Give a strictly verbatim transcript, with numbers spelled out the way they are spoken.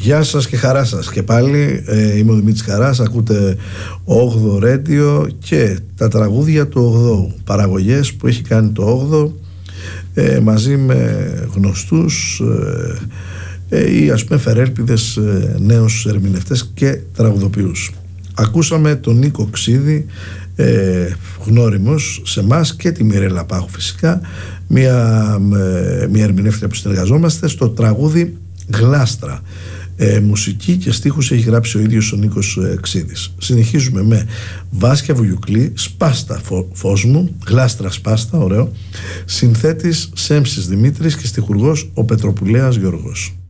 Γεια σας και χαρά σας και πάλι, ε, είμαι ο Δημήτρης Χαράς, ακούτε όγδοο Radio και τα τραγούδια του ογδόου, παραγωγές που έχει κάνει το όγδοο ε, μαζί με γνωστούς ε, ε, ή ας πούμε φερέλπιδες ε, νέους ερμηνευτές και τραγουδοποιούς. Ακούσαμε τον Νίκο Ξίδη, ε, γνώριμος σε εμάς, και τη Μιρέλα Πάχου φυσικά, μια, ε, μια ερμηνεύτρια που συνεργαζόμαστε στο τραγούδι Γλάστρα. Ε, μουσική και στίχους έχει γράψει ο ίδιος ο Νίκος ε, Ξίδης. Συνεχίζουμε με Βάσκια Βουγιουκλή, Σπάστα φω, φως μου, Γλάστρα σπάστα, ωραίο. Συνθέτης Σέμψης Δημήτρης και στιχουργός ο Πετροπουλέας Γιώργος.